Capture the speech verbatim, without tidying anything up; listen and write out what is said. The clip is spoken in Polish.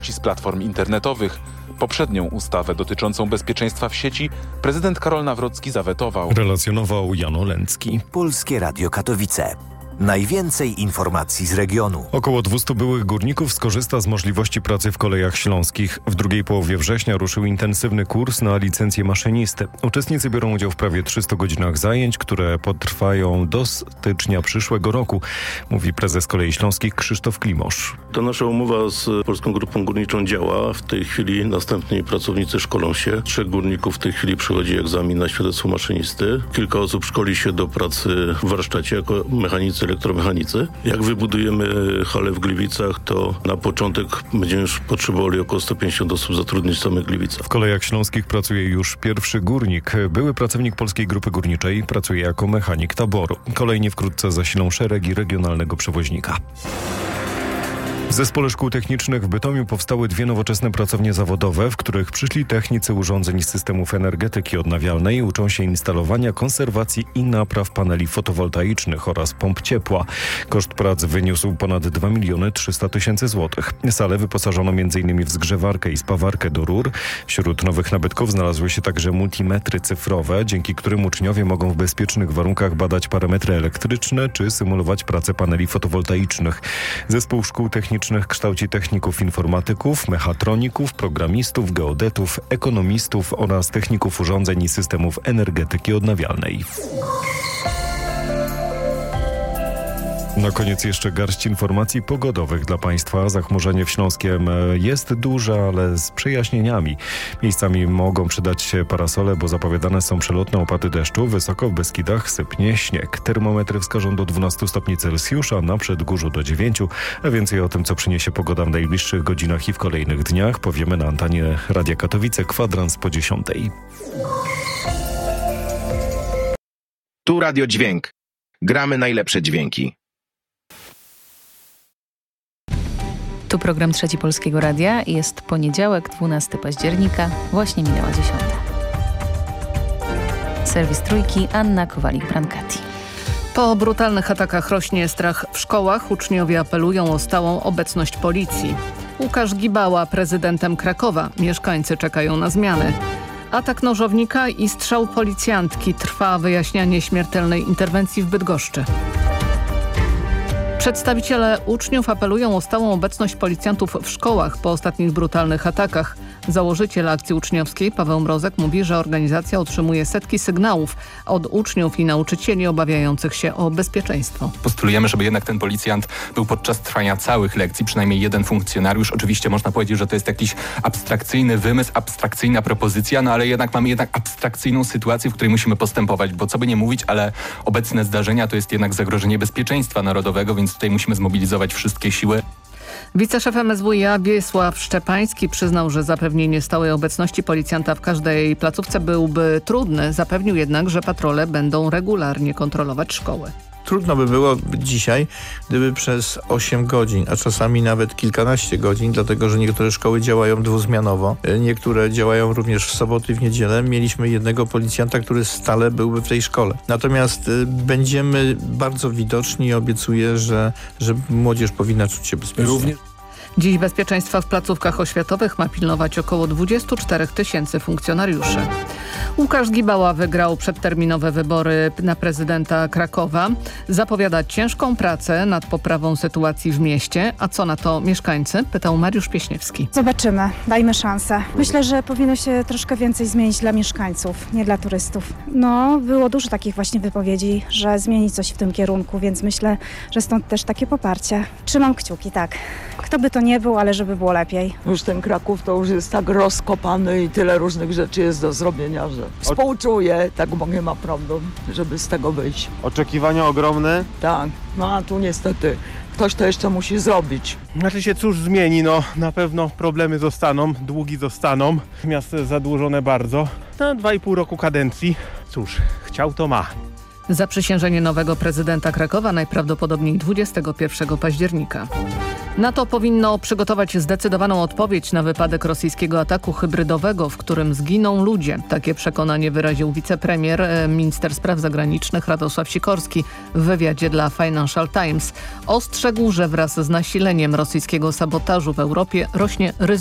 z platform internetowych. Poprzednią ustawę dotyczącą bezpieczeństwa w sieci prezydent Karol Nawrocki zawetował. Relacjonował Jan Olęcki. Polskie Radio Katowice. Najwięcej informacji z regionu. Około dwieście byłych górników skorzysta z możliwości pracy w kolejach śląskich. W drugiej połowie września ruszył intensywny kurs na licencję maszynisty. Uczestnicy biorą udział w prawie trzystu godzinach zajęć, które potrwają do stycznia przyszłego roku, mówi prezes Kolei Śląskich Krzysztof Klimosz. Ta nasza umowa z Polską Grupą Górniczą działa. W tej chwili następni pracownicy szkolą się. Trzech górników w tej chwili przechodzi egzamin na świadectwo maszynisty. Kilka osób szkoli się do pracy w warsztacie jako mechanicy, elektromechanicy. Jak wybudujemy halę w Gliwicach, to na początek będziemy już potrzebowali około sto pięćdziesiąt osób zatrudnić w samych Gliwicach. W Kolejach Śląskich pracuje już pierwszy górnik. Były pracownik Polskiej Grupy Górniczej pracuje jako mechanik taboru. Kolejnie wkrótce zasilą szeregi regionalnego przewoźnika. W Zespole Szkół Technicznych w Bytomiu powstały dwie nowoczesne pracownie zawodowe, w których przyszli technicy urządzeń i systemów energetyki odnawialnej uczą się instalowania, konserwacji i napraw paneli fotowoltaicznych oraz pomp ciepła. Koszt prac wyniósł ponad dwa miliony trzysta tysięcy złotych. Salę wyposażono m in w zgrzewarkę i spawarkę do rur. Wśród nowych nabytków znalazły się także multimetry cyfrowe, dzięki którym uczniowie mogą w bezpiecznych warunkach badać parametry elektryczne czy symulować pracę paneli fotowoltaicznych. Zespół Szkół Technicznych kształci techników informatyków, mechatroników, programistów, geodetów, ekonomistów oraz techników urządzeń i systemów energetyki odnawialnej. Na koniec jeszcze garść informacji pogodowych dla Państwa. Zachmurzenie w Śląskiem jest duże, ale z przejaśnieniami. Miejscami mogą przydać się parasole, bo zapowiadane są przelotne opady deszczu. Wysoko w Beskidach sypnie śnieg. Termometry wskażą do dwunastu stopni Celsjusza, na Przedgórzu do dziewięciu. A więcej o tym, co przyniesie pogoda w najbliższych godzinach i w kolejnych dniach, powiemy na antenie Radia Katowice, kwadrans po dziesiątej. Tu Radio Dźwięk. Gramy najlepsze dźwięki. Tu program Trzeci Polskiego Radia. Jest poniedziałek, dwunastego października. Właśnie minęła dziesiąta. Serwis Trójki, Anna Kowalik-Brancati. Po brutalnych atakach rośnie strach w szkołach. Uczniowie apelują o stałą obecność policji. Łukasz Gibała prezydentem Krakowa. Mieszkańcy czekają na zmiany. Atak nożownika i strzał policjantki. Trwa wyjaśnianie śmiertelnej interwencji w Bydgoszczy. Przedstawiciele uczniów apelują o stałą obecność policjantów w szkołach po ostatnich brutalnych atakach. Założyciel akcji uczniowskiej Paweł Mrozek mówi, że organizacja otrzymuje setki sygnałów od uczniów i nauczycieli obawiających się o bezpieczeństwo. Postulujemy, żeby jednak ten policjant był podczas trwania całych lekcji, przynajmniej jeden funkcjonariusz. Oczywiście można powiedzieć, że to jest jakiś abstrakcyjny wymysł, abstrakcyjna propozycja, no ale jednak mamy jednak abstrakcyjną sytuację, w której musimy postępować, bo co by nie mówić, ale obecne zdarzenia to jest jednak zagrożenie bezpieczeństwa narodowego, więc tutaj musimy zmobilizować wszystkie siły. Wiceszef M S W i A Wiesław Szczepański przyznał, że zapewnienie stałej obecności policjanta w każdej placówce byłby trudne. Zapewnił jednak, że patrole będą regularnie kontrolować szkoły. Trudno by było dzisiaj, gdyby przez osiem godzin, a czasami nawet kilkanaście godzin, dlatego że niektóre szkoły działają dwuzmianowo, niektóre działają również w soboty i w niedzielę, mieliśmy jednego policjanta, który stale byłby w tej szkole. Natomiast y, będziemy bardzo widoczni i obiecuję, że, że młodzież powinna czuć się bezpiecznie. Również. Dziś bezpieczeństwa w placówkach oświatowych ma pilnować około dwadzieścia cztery tysięcy funkcjonariuszy. Łukasz Gibała wygrał przedterminowe wybory na prezydenta Krakowa. Zapowiada ciężką pracę nad poprawą sytuacji w mieście. A co na to mieszkańcy? Pytał Mariusz Pieśniewski. Zobaczymy. Dajmy szansę. Myślę, że powinno się troszkę więcej zmienić dla mieszkańców, nie dla turystów. No, było dużo takich właśnie wypowiedzi, że zmienić coś w tym kierunku, więc myślę, że stąd też takie poparcie. Trzymam kciuki, tak. Kto by to nie był, ale żeby było lepiej. Już ten Kraków to już jest tak rozkopany i tyle różnych rzeczy jest do zrobienia, że współczuję, tak bo nie ma problem, żeby z tego wyjść. Oczekiwania ogromne? Tak, no a tu niestety ktoś to jeszcze musi zrobić. Znaczy się cóż zmieni, no na pewno problemy zostaną, długi zostaną, miasto zadłużone bardzo. Na dwa i pół roku kadencji, cóż, chciał to ma. Zaprzysiężenie nowego prezydenta Krakowa najprawdopodobniej dwudziestego pierwszego października. NATO powinno przygotować zdecydowaną odpowiedź na wypadek rosyjskiego ataku hybrydowego, w którym zginą ludzie. Takie przekonanie wyraził wicepremier, minister spraw zagranicznych Radosław Sikorski w wywiadzie dla Financial Times. Ostrzegł, że wraz z nasileniem rosyjskiego sabotażu w Europie rośnie ryzyko